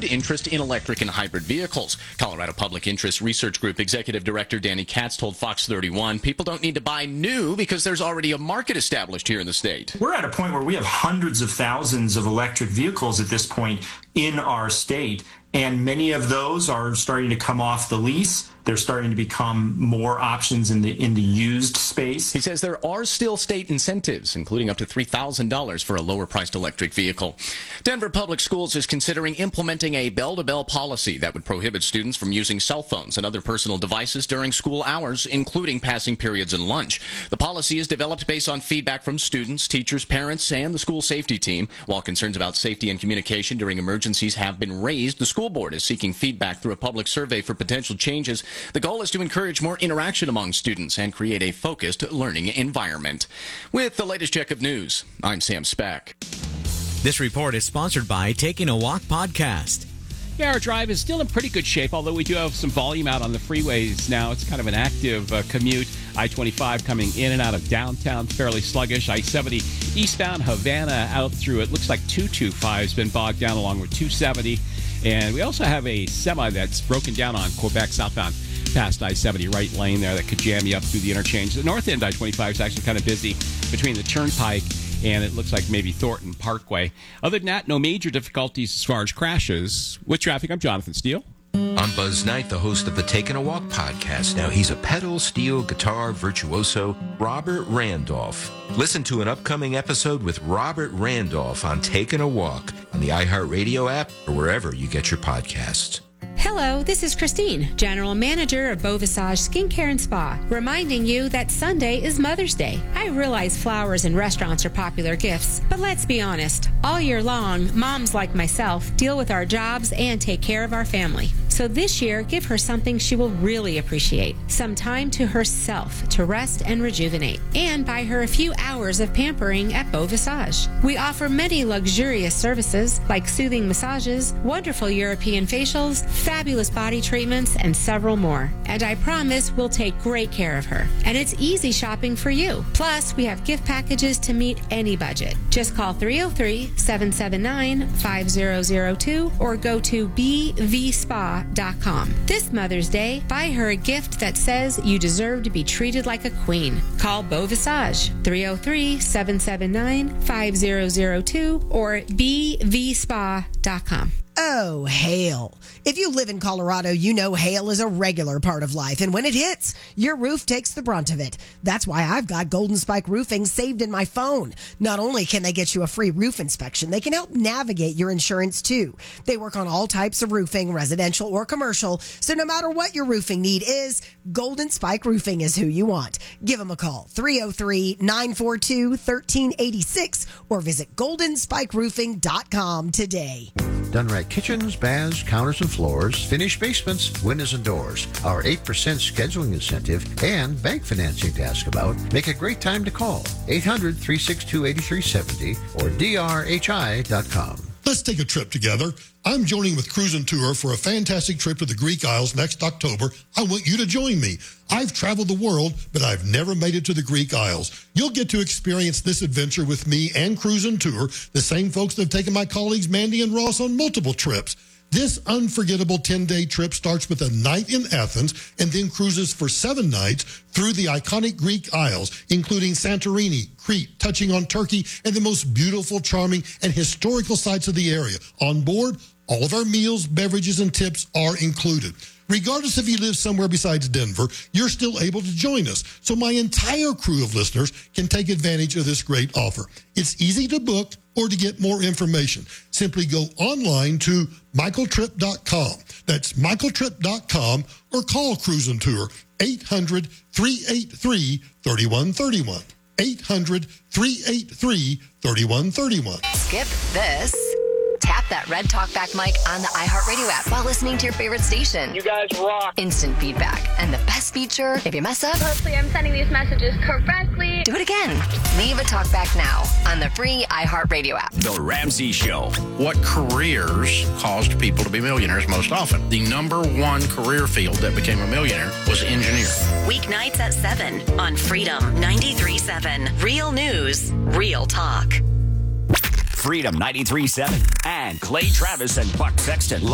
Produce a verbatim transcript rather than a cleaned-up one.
renewed interest in electric and hybrid vehicles. Colorado Public Interest Research Group Executive Director Danny Katz told Fox thirty-one, people don't need to buy new because there's already a market established here in the state. We're at a point where we have hundreds of thousands of electric vehicles at this point in our state, and many of those are starting to come off the lease. They're starting to become more options in the in the used space. He says there are still state incentives, including up to three thousand dollars for a lower-priced electric vehicle. Denver Public Schools is considering implementing a bell-to-bell policy that would prohibit students from using cell phones and other personal devices during school hours, including passing periods and lunch. The policy is developed based on feedback from students, teachers, parents, and the school safety team. While concerns about safety and communication during emergencies have been raised, the school board is seeking feedback through a public survey for potential changes. The goal is to encourage more interaction among students and create a focused learning environment. With the latest check of news, I'm Sam Speck. This report is sponsored by Taking a Walk Podcast. Yeah, our drive is still in pretty good shape, although we do have some volume out on the freeways now. It's kind of an active uh, commute. I twenty-five coming in and out of downtown, fairly sluggish. I seventy eastbound Havana out through, it looks like two twenty-five has been bogged down along with two seventy. And we also have a semi that's broken down on Quebec southbound past I seventy right lane there that could jam you up through the interchange. The north end I twenty-five is actually kind of busy between the Turnpike and it looks like maybe Thornton Parkway. Other than that, no major difficulties as far as crashes. With traffic, I'm Jonathan Steele. I'm Buzz Knight, the host of the Taking a Walk podcast. Now, he's a pedal steel guitar virtuoso, Robert Randolph. Listen to an upcoming episode with Robert Randolph on Taking a Walk on the iHeartRadio app or wherever you get your podcasts. Hello, this is Christine, General Manager of Beau Visage Skincare and Spa, reminding you that Sunday is Mother's Day. I realize flowers in restaurants are popular gifts, but let's be honest. All year long, moms like myself deal with our jobs and take care of our family. So this year, give her something she will really appreciate. Some time to herself to rest and rejuvenate. And buy her a few hours of pampering at Beau Visage. We offer many luxurious services like soothing massages, wonderful European facials, fabulous body treatments, and several more. And I promise we'll take great care of her. And it's easy shopping for you. Plus, we have gift packages to meet any budget. Just call three oh three, seven seven nine, five oh oh two or go to b v spa dot com. This Mother's Day, buy her a gift that says you deserve to be treated like a queen. Call Beau Visage, three oh three, seven seven nine, five oh oh two or b v spa dot com. Oh, hail. If you live in Colorado, you know hail is a regular part of life, and when it hits, your roof takes the brunt of it. That's why I've got Golden Spike Roofing saved in my phone. Not only can they get you a free roof inspection, they can help navigate your insurance too. They work on all types of roofing, residential or commercial, so no matter what your roofing need is, Golden Spike Roofing is who you want. Give them a call, three oh three, nine four two, one three eight six, or visit golden spike roofing dot com today. Done right kitchens, baths, counters and floors, finished basements, windows and doors. Our eight percent scheduling incentive and bank financing to ask about. Make a great time to call. eight hundred, three six two, eight three seven zero or d r h i dot com. Let's take a trip together. I'm joining with Cruise and Tour for a fantastic trip to the Greek Isles next October. I want you to join me. I've traveled the world, but I've never made it to the Greek Isles. You'll get to experience this adventure with me and Cruise and Tour, the same folks that have taken my colleagues Mandy and Ross on multiple trips. This unforgettable ten-day trip starts with a night in Athens and then cruises for seven nights through the iconic Greek Isles, including Santorini, Crete, touching on Turkey, and the most beautiful, charming, and historical sites of the area. On board, all of our meals, beverages, and tips are included. Regardless if you live somewhere besides Denver, you're still able to join us, so my entire crew of listeners can take advantage of this great offer. It's easy to book or to get more information. Simply go online to michael trip dot com. That's michael trip dot com or call Cruise and Tour eight hundred, three eight three, three one three one. eight hundred, three eight three, three one three one. Skip this. Tap that red talkback mic on the iHeartRadio app while listening to your favorite station. You guys rock. Instant feedback. And the best feature, if you mess up, hopefully I'm sending these messages correctly. Do it again. Leave a talkback now on the free iHeartRadio app. The Ramsey Show. What careers caused people to be millionaires most often? The number one career field that became a millionaire was engineer. Weeknights at seven on Freedom ninety-three point seven. Real news, real talk. Freedom ninety-three point seven and Clay Travis and Buck Sexton.